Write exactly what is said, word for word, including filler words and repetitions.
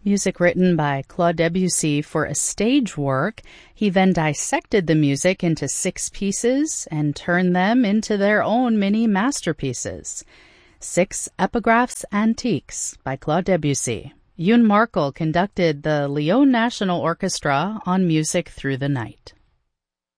Music written by Claude Debussy for a stage work. He then dissected the music into six pieces and turned them into their own mini masterpieces. Six Epigraphs Antiques by Claude Debussy. Yoon Markel conducted the Lyon National Orchestra on Music Through the Night.